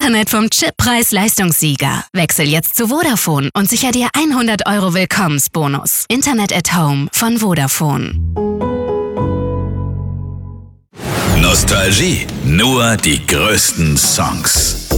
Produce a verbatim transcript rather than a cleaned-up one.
Internet vom Chip-Preis-Leistungssieger. Wechsel jetzt zu Vodafone und sicher dir hundert Euro Willkommensbonus. Internet at Home von Vodafone. Nostalgie, nur die größten Songs.